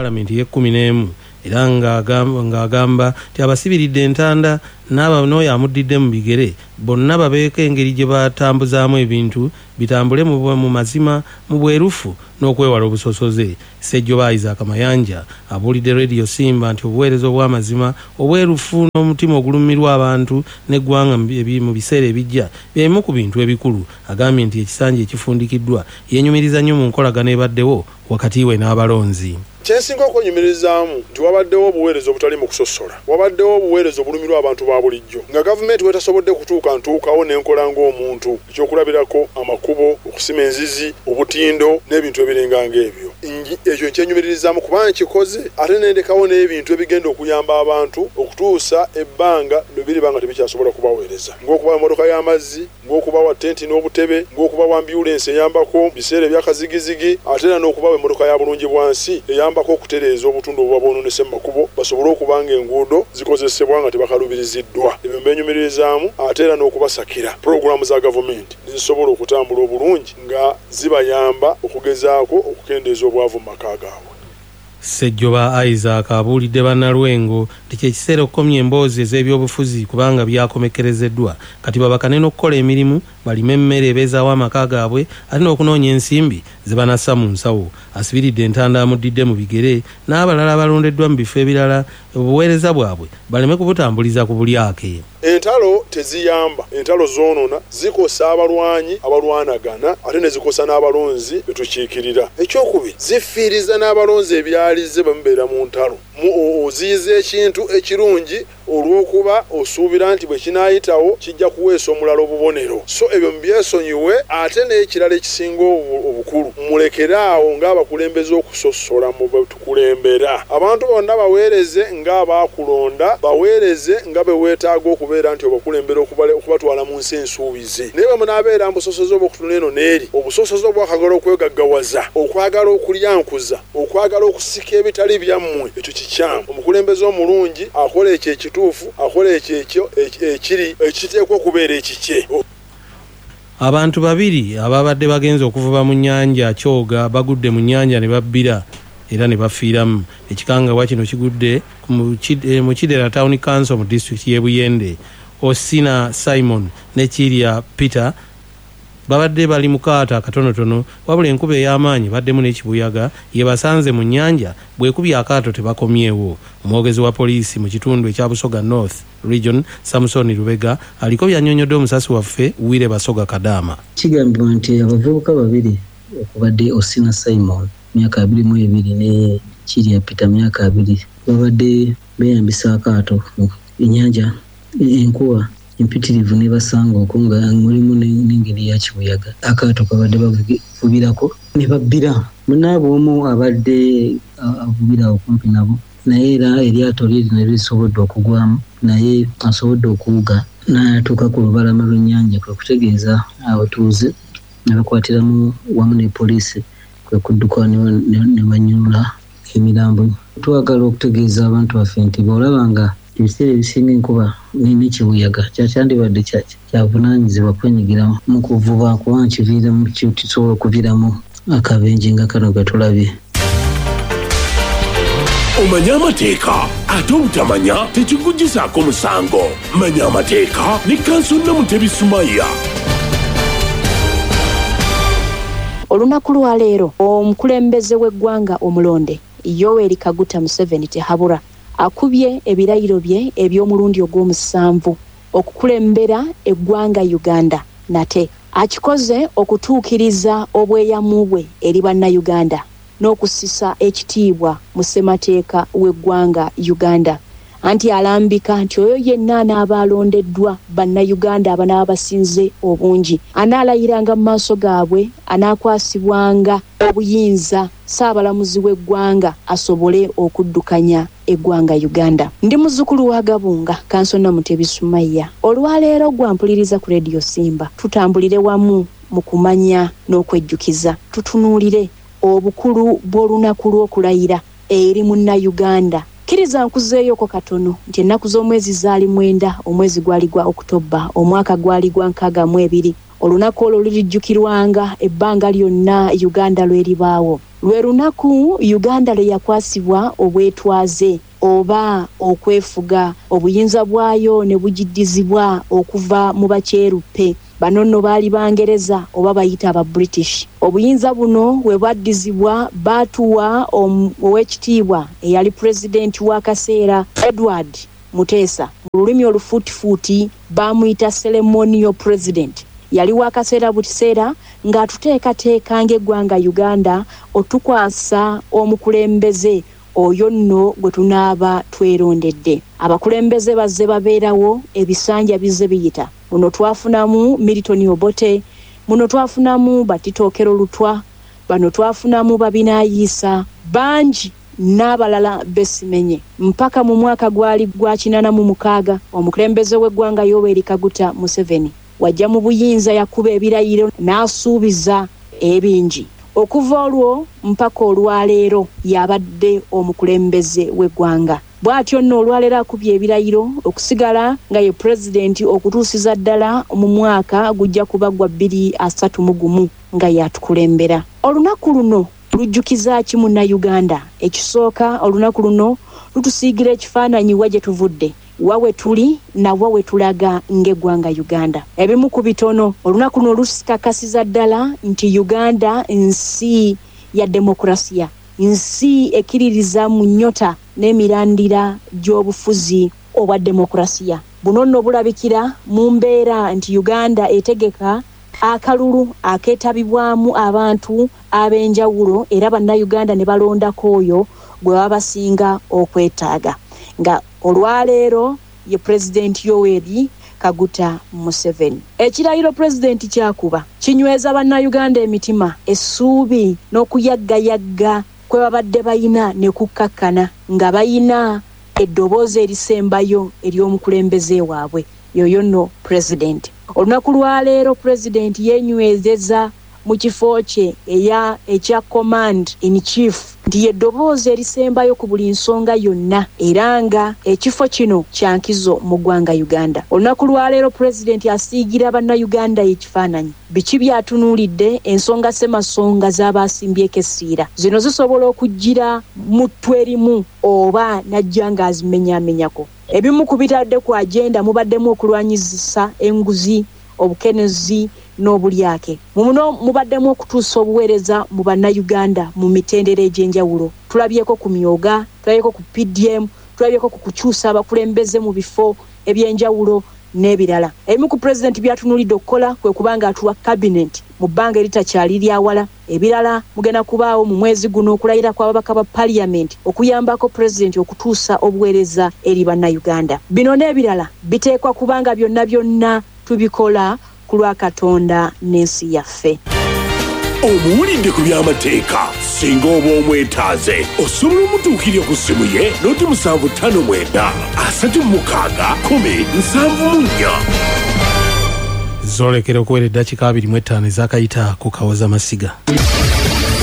Parliament ye 11 era ng'agamba nti abasibiridde entanda n'oyo amuddidde mu bigere bonna babeeko engeri gye batambuzaamu ebintu bitambule mu mazima mu bwerufu n'okwewala obusosoze. Ssejjoba Isaac Mayanja abuulidde Radio Simba nti obuweereza obw'amazima obwerufu n'omutima ogulumirwa abantu n'eggwanga mu biseera ebijja byemu ku bintu ebikulu. Agambye nti ekisanja ekifundikiddwa yenyumiriza nnyo mu nkolagana ebaddewo wakati we n'abalonzi. Kyensinga okwenyumirizaamu nti wabaddewo obuweereza obutali mu kusosola, wabaddewo obuweereza obulumirwa abantu ba bulijjo nga gavumenti wetasobodde kutuuka ntuukawo n'enkola ng'omuntu, ekyokulabirako amakubo, okusima enzizi, obutindo n'ebintu ebiringa ng'ebyo. Ekyo nkyenyumiririzaamu kubanga kikoze ate nendekawo n'ebintu ebigenda okuyamba abantu okutuusa ebbanga lwe biriba tebikyasobola kubaweereza, ng'okubawa emmotoka y'amazzi, ng'okubawa tenti n'obutebe, ng'okubawa ambyulensi eyambako biseera ebyakazigizigi, ate era n'okubawa emmotoka ya bulungi bwansi eyambako okutereeza obutundu obuba bwonoonese mu makubo basobole okubanga enguudo zikozesebwa nga tebakalubiriziddwa. Ebyo mbenyumiririzaamu ate era n'okubasakira pulogulaamu za gavumenti zisobola okutambula obulungi nga zibayamba okugezaako okukendeeza obwavu mu maka gaabwe. Ssejjoba Isaac abuulidde bannalwengo nti kyekiseera okukomya emboozi ez'ebyobufuzi kubanga byakomekerezeddwa kati babakane n'okukola emirimu balime emmere ebeezaawo amaka gaabwe ate n'okunoonya ensimbi ze banassa mu nsawo. Asibiridde entanda amuddidde mu bigere n'abalala abalondeddwa mu bifo ebirala obuweereza bwabwe baleme kubutambuliza ku bulyake. Entalo teziyamba, entalo zoonona zikosa abalwanyi abalwanagana ate ne zikosa n'abalonzi betukiikirira. Ekyokubiri zifiiriza n'abalonzi ebyalize bamubeera mu ntalo. Oziyiza ekintu ekirungi olw'okuba osuubira nti bwe kinaayitawo kijja kuweesa omulala obubonero. So ebyo mubyesonyiwe ate n'ekirala ekisinga obukulu mulekeraawo ng'abakulembeze okusosola mu betukulembera. Abantu bonna baweereze ng'abaakulonda, baweereze nga be weetaaga okubeera nti obakulembera okubatwala mu nsi ensuubize. Naye bwe munaabeera mbusosoze obw'okutuna eno n'eri, obusosoze obwakagala okwegaggawaza, okwagala okulyankuza, okwagala okusika ebitali byammwe, ekyo kikyamu. Omukulembeze omulungi akola ekyo ekituufu, akola ekyo ekiri ekiteekwa okubeera ekikye. Abantu babiri ababadde bagenze okuvuba mu nnyanja Kyoga bagudde mu nnyanja ne babbira era ne bafiiramu. Ekikangawa kino kigudde mu Kidera Town Council mu district y'e Buyende. Osina Simon ne Kiria Peter babadde bali mu kaato akatonotono wabula enkuba ey'amaanyi baddemu n'ekibuyaga ye basanze mu nnyanja bwekubye akaato tebakomyewo. Omwogezi wa poliisi mu kitundu ekya Busoga North Region Samson Rubega aliko byannyonnyodde omusasi waffe Wire Basoga Kadama. Kigambibwa nti abavubuka babiri okubadde Osina Simon myaka 22 ne Kiria Peter myaka 2 babadde beeyambisa akaato mu nnyanja enkuba empitirivu ne basanga okunga mulimu n'engeri ya kibuyaga. Akaato kabadde bavubirako ne babbira. Munaabo omu abadde avubira okumpi nabo naye era eryato liri ne lisobodde okugwamu naye asobodde okuwuga n'atuuka ku lubalama lw'ennyanja kwe kutegeeza abatuuze ne bakwatiramu wamu ne poliisi kwe kudduka ne banyulula emirambo. Twagala okutegeeza abantu baffe nti bw'olaba nga ebiseera ebisinga enkuba n'ekibuyaga kyakyandibadde kyavunaanyizibwa kwenyigira mu kuvuba kuba nkiviiramu kisobola okuviiramu akabenje nga kano gatulabye. Omanya amateeka ate obutamanya tekikugisaako musango. Manya amateeka ne Kansona Mutebi Sumaya. Olunaku lwa leero omukulembeze w'eggwanga omulonde Yoweri Kaguta Museveni tehabura akubye ebirayiro bye eby'omulundi ogw'omusanvu okukulembera eggwanga Uganda nate akikoze okutuukiriza obweyamu bwe eri bannayuganda n'okusisa ekitiibwa mu ssemateeka w'eggwanga Uganda anti alambika nti oyo yenna anaabalondeddwa bannayuganda abanaaba basinze obungi anaalayiranga mu maaso gaabwe anaakwasibwanga obuyinza saabalamuzi w'eggwanga asobole okuddukanya eggwanga Uganda. Ndi muzzukulu wa Gabunga Kansona Mutebi Sumaya. Olwaleero gwampuliriza ku Radio Simba tutambulire wamu mu kumanya n'okwejjukiza tutunuulire obukulu bw'olunaku lw'okulayira eri munnayuganda. Kiriza nkuzeeyoko katono nti ennaku z'omwezi zaali 9 omwezi gwali gwa Oktoba omwaka gwali gwa 62 olunaku olwo lulijjukirwanga ebbanga lyonna Uganda lweribaawo lwe lunaku Uganda lwe yakwasibwa obwetwaze oba okwefuga obuyinza bwayo ne bugiddizibwa okuva mu bakyeruppe. Bano nno baali Bangereza oba bayita aba British. Obuyinza buno we bwaddizibwa baatuwa ow'ekitiibwa eyali pulezidenti wa kaseera Edward Muteesa. Mu lulimi olufuutifuuti baamuyita ceremonial president. Yali wa kaseera butiseera ng'atuteekateeka ng'eggwanga Uganda otukwasa omukulembeze oyo nno gwe tunaaba twerondedde. Abakulembeze bazze babeerawo, ebisanja bizze biyita. Muno twafunamu Milton Obote, muno twafunamu Batitookero Lutwa, bano twafunamu Babinaayiisa, bangi n'abalala besimenye. Mpaka mu mwaka gwali gwa 86 omukulembeze w'eggwanga Yoweri Kaguta Museveni wajja mu buyinza yakuba ebirayiro n'asuubiza ebingi. Okuva olwo mpaka olwaleero yabadde omukulembeze w'eggwanga. Bw'atyo nno olwaleero akubye ebirayiro okusigala nga ye pulezidenti okutuusiza ddala mu mwaka gujja kuba gwa 2031 nga yatukulembera. Olunaku luno lujjukiza ki Munnayuganda? Ekisooka, olunaku luno lutusiigira ekifaananyi wa gye tuvudde, wawe tuli na wawe tulaga ng'eggwanga Uganda. Ebimu ku bitono olunaku luno lusikakasiza ddala nti Uganda nsi ya demokrasiya, nsi ekiririza mu nnyota n'emirandira gy'obufuzi obwa demokrasiya. Buno nno bulabikira mu mbeera nti Uganda etegeka akalulu akeetabibwamu abantu ab'enjawulo era bannayuganda ne balondako oyo gwe baba basinga okwetaaga. Nga olwaleero ye President Yoweri Kaguta Museveni. Ekirayiro President kyakuba kinyweza bannayuganda emitima, essuubi n'okuyaggayagga kwe babadde bayina ne kukkakkana nga bayina eddoboozi erisembayo ery'omukulembeze waabwe yoyo nno President. Olunaku lwaleero President yenywezeza mu kifo kye ekya command in chief nti eddoboozi erisembayo ku buli nsonga yonna era nga ekifo kino kyankizo mu ggwanga Uganda. Olunaku lwaleero President asiigira bannayuganda ekifaananyi biki byatunuulidde ensonga ssemasonga z'abaasimbyeko essiira. Zino zisobola okujjira mu ttwe erimu oba najja ng'azimenyaamenyako. Ebimu ku bitadde ku agenda mubaddemu okulwanyisa enguzi, obukenezi n'obulyake. Muno mubaddemu okutuusa obuweereza mu bannayuganda mu mitendera egy'enjawulo. Tulabyeko ku myoga, tulabyeko ku PDM, tulabyeko ku kukyusa abakulembeze mu bifo eby'enjawulo n'ebirala. Ebimu ku President byatunuulidde okukola kwe kubanga atuwa cabinet mu bbanga eritakyali lyawala. Ebirala mugenda kubaawo mu mwezi guno okulayira kw'ababaka ba Parliament okuyambako President okutuusa obuweereza eri bannayuganda. Bino n'ebirala biteekwa kubanga byonna tubikola ku lwa Katonda n'ensi yaffe. Omuwulidde ku by'amateeka singa oba omwetaaze osobola omutuukirira ku ssimu ye noti 759 36 1074. Zolekera okuwera eddakiika 25 ez'akayita ku Kawoza Masiga.